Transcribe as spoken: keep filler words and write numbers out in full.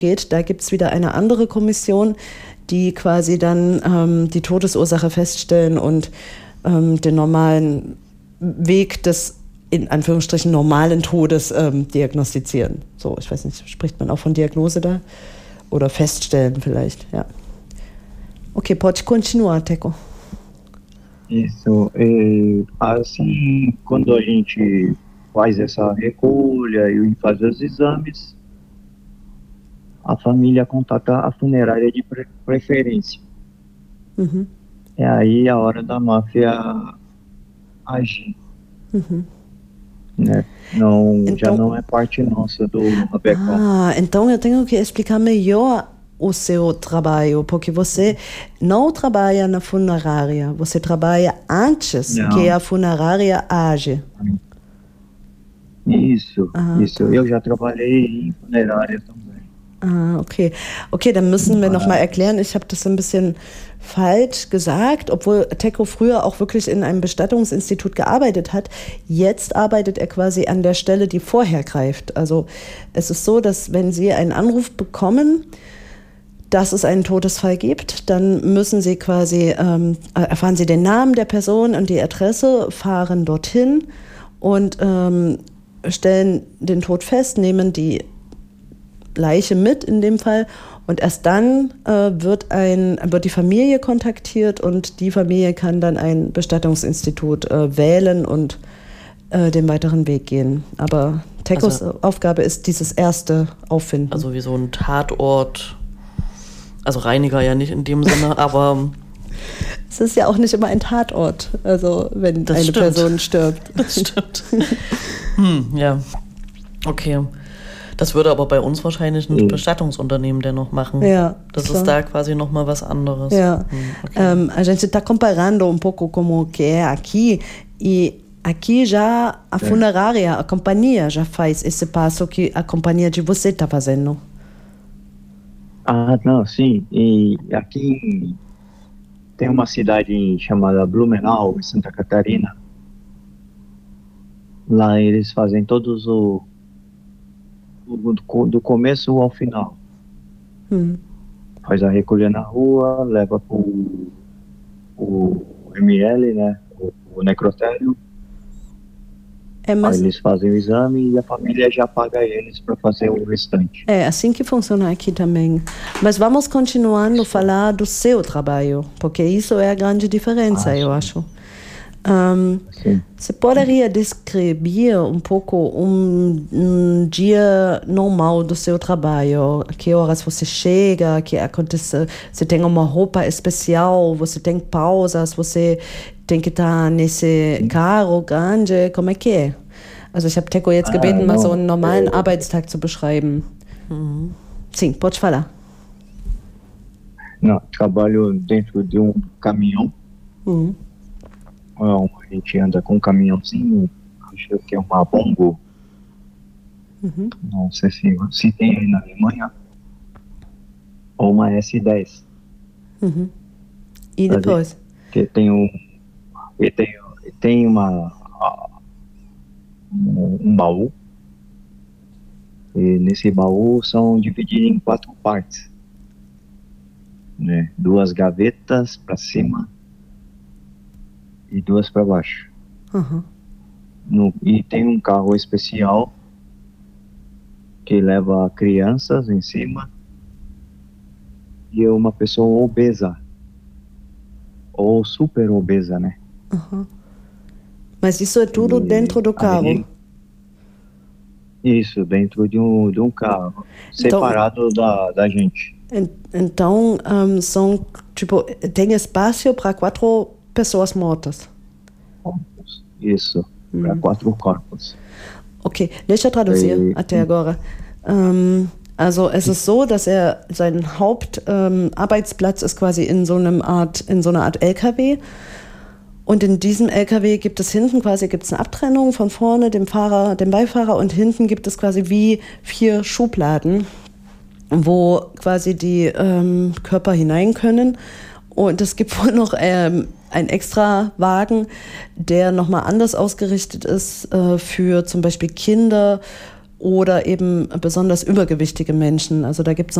geht, da gibt es wieder eine andere Kommission, die quasi dann ähm, die Todesursache feststellen und ähm, den normalen Weg des in Anführungsstrichen normalen Todes ähm, diagnostizieren. So, ich weiß nicht, spricht man auch von Diagnose da? Oder feststellen vielleicht, ja. Ok, pode continuar, Teco. Isso, é, assim, quando a gente faz essa recolha e faz os exames, a família contata a funerária de pre- preferência. Uhum. É aí a hora da máfia agir, Uhum. né? Não, já Então- não é parte nossa do Rabecão. Ah, então eu tenho que explicar melhor o seu trabalho, porque você não trabalha na funerária, você trabalha antes Não. que a funerária age. Isso, Ah, isso. Eu já trabalhei em funerária também. Ah, okay. Okay, dann müssen wir nochmal erklären, ich habe das ein bisschen falsch gesagt, obwohl Teco früher auch wirklich in einem Bestattungsinstitut gearbeitet hat. Jetzt arbeitet er quasi an der Stelle, die vorher greift. Also es ist so, dass wenn Sie einen Anruf bekommen, dass es einen Todesfall gibt, dann müssen Sie quasi, ähm, erfahren Sie den Namen der Person und die Adresse, fahren dorthin und ähm, stellen den Tod fest, nehmen die Leiche mit in dem Fall und erst dann äh, wird, ein, wird die Familie kontaktiert und die Familie kann dann ein Bestattungsinstitut äh, wählen und äh, den weiteren Weg gehen. Aber Tecos Also- Aufgabe ist dieses erste Auffinden. Also wie so ein Tatort, also Reiniger ja nicht in dem Sinne, aber Es ist ja auch nicht immer ein Tatort, also wenn Das eine stimmt. Person stirbt. das stimmt. hm, ja, okay. Das würde aber bei uns wahrscheinlich ein Mhm. Bestattungsunternehmen dennoch machen. Ja, Das klar. ist da quasi nochmal was anderes. Ja. Hm, okay. Um, a gente está comparando um pouco como que é aqui e aqui já a funerária, a companhia já faz esse passo que a companhia de você está fazendo. Ah, não, sim. E aqui tem uma cidade chamada Blumenau, em Santa Catarina. Lá eles fazem todos o, o do, do começo ao final. Hum. Faz a recolha na rua, leva pro o M L, né? O, o necrotério. É, Aí mas eles fazem o exame e a família já paga eles para fazer o restante. é assim que funciona aqui também. Mas vamos continuando a falar do seu trabalho, porque isso é a grande diferença, Ah, eu sim. acho. Um, Sim. Você poderia descrever um pouco um, um dia normal do seu trabalho? A que horas você chega? Que acontece? Você tem uma roupa especial? Você tem pausas? Você tem que estar nesse carro grande? Como é que é? Also ich habe Teco jetzt Ah, gebeten, mal não. so einen normalen Eu- Arbeitstag zu beschreiben. Sim, pode falar. Não, trabalho dentro de um caminhão. Uhum. Não, a gente anda com um caminhãozinho, acho que é uma Bongo. Uhum. Não sei se, se tem aí na Alemanha. Ou uma S dez. Uhum. E Tá depois? Que tem um. E tem, e tem uma. Um, um baú. E nesse baú são divididos em quatro partes. Né? Duas gavetas para cima e duas para baixo. Uhum. No, e tem um carro especial que leva crianças em cima e uma pessoa obesa ou super obesa, né? Uhum. Mas isso é tudo E dentro do carro. aí- Isso, dentro de um, de um carro, separado da, da gente. En- Então, um, são, tipo, tem espaço para quatro pessoas mortas. Isso, para quatro corpos. Okay, deixa eu traduzir Äh, até agora. Ähm, also es ist so, dass er sein Hauptarbeitsplatz ähm, ist quasi in so einem Art, in so einer Art L K W. Und in diesem L K W gibt es hinten quasi gibt's eine Abtrennung von vorne, dem Fahrer, dem Beifahrer, und hinten gibt es quasi wie vier Schubladen, wo quasi die ähm, Körper hinein können. Und es gibt wohl noch ähm, einen extra Wagen, der nochmal anders ausgerichtet ist äh, für zum Beispiel Kinder oder eben besonders übergewichtige Menschen. Also da gibt es